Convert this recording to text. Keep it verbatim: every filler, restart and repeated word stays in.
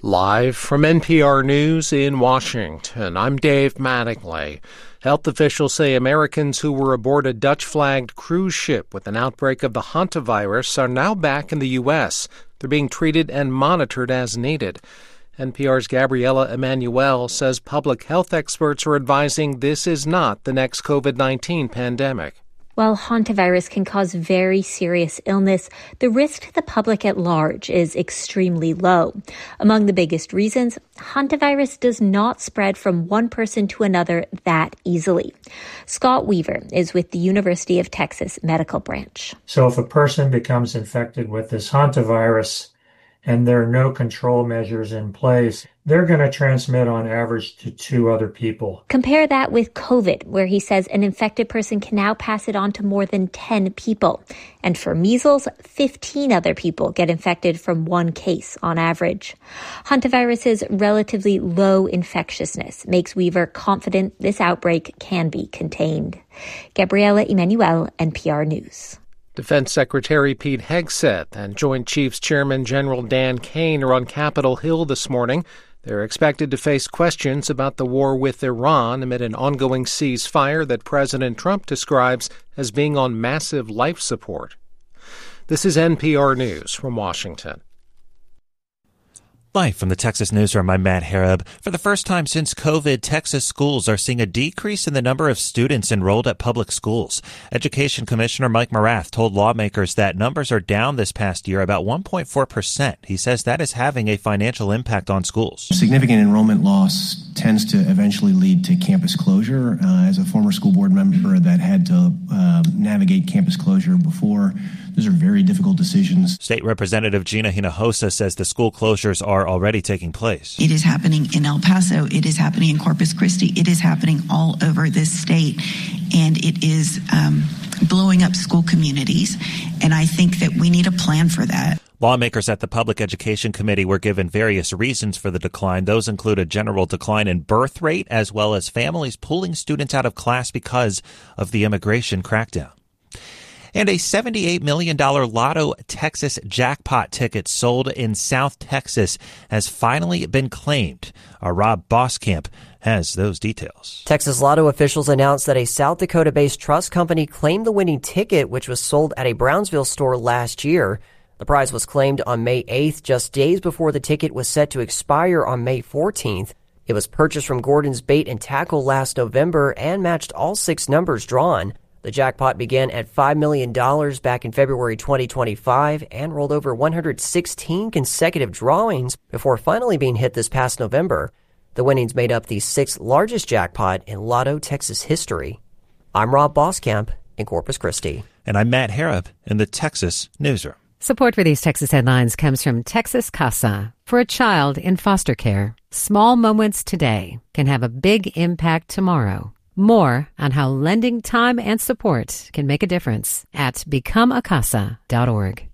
Live from N P R News in Washington, I'm Dave Mattingly. Health officials say Americans who were aboard a Dutch-flagged cruise ship with an outbreak of the hantavirus are now back in the U S. They're being treated and monitored as needed. N P R's Gabriela Emanuel says public health experts are advising this is not the next covid nineteen pandemic. While hantavirus can cause very serious illness, the risk to the public at large is extremely low. Among the biggest reasons, hantavirus does not spread from one person to another that easily. Scott Weaver is with the University of Texas Medical Branch. So if a person becomes infected with this hantavirus and there are no control measures in place, they're going to transmit on average to two other people. Compare that with COVID, where he says an infected person can now pass it on to more than ten people. And for measles, fifteen other people get infected from one case on average. Hantavirus's relatively low infectiousness makes Weaver confident this outbreak can be contained. Gabriela Emanuel, N P R News. Defense Secretary Pete Hegseth and Joint Chiefs Chairman General Dan Kane are on Capitol Hill this morning. They're expected to face questions about the war with Iran amid an ongoing ceasefire that President Trump describes as being on massive life support. This is N P R News from Washington. Live from the Texas Newsroom, I'm Matt Harab. For the first time since COVID, Texas schools are seeing a decrease in the number of students enrolled at public schools. Education Commissioner Mike Morath told lawmakers that numbers are down this past year about one point four percent. He says that is having a financial impact on schools. Significant enrollment loss tends to eventually lead to campus closure. Uh, as a former school board member that had to uh, navigate campus closure before, those are very difficult decisions. State Representative Gina Hinojosa says the school closures are already taking place. It is happening in El Paso. It is happening in Corpus Christi. It is happening all over this state. And it is um, blowing up school communities. And I think that we need a plan for that. Lawmakers at the Public Education Committee were given various reasons for the decline. Those include a general decline in birth rate, as well as families pulling students out of class because of the immigration crackdown. And a seventy-eight million dollars Lotto Texas jackpot ticket sold in South Texas has finally been claimed. Our Rob Boskamp has those details. Texas Lotto officials announced that a South Dakota-based trust company claimed the winning ticket, which was sold at a Brownsville store last year. The prize was claimed on May eighth, just days before the ticket was set to expire on May fourteenth. It was purchased from Gordon's Bait and Tackle last November and matched all six numbers drawn. The jackpot began at five million dollars back in February twenty twenty-five and rolled over one hundred sixteen consecutive drawings before finally being hit this past November. The winnings made up the sixth largest jackpot in Lotto Texas history. I'm Rob Boskamp in Corpus Christi. And I'm Matt Harab in the Texas Newsroom. Support for these Texas headlines comes from Texas Casa. For a child in foster care, small moments today can have a big impact tomorrow. More on how lending time and support can make a difference at become a casa dot org.